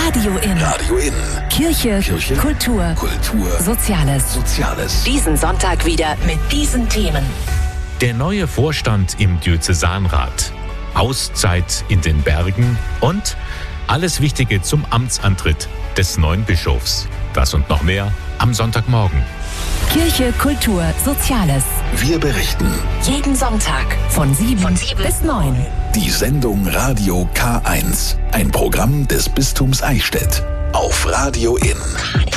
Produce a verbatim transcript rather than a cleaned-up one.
Radio In. Radio In. Kirche, Kirche, Kultur, Kultur, Soziales. Soziales. Diesen Sonntag wieder mit diesen Themen. Der neue Vorstand im Diözesanrat, Auszeit in den Bergen und alles Wichtige zum Amtsantritt des neuen Bischofs. Das und noch mehr am Sonntagmorgen. Kirche, Kultur, Soziales. Wir berichten. Jeden Sonntag von sieben, von sieben bis neun. Die Sendung Radio K eins. Ein Programm des Bistums Eichstätt. Auf Radio In.